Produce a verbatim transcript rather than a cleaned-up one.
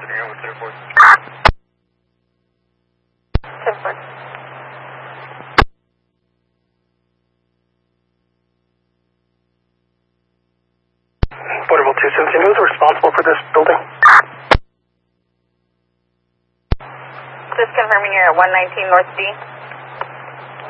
Portable two seventeen, who's responsible for this building? Just confirming you're at one nineteen North D.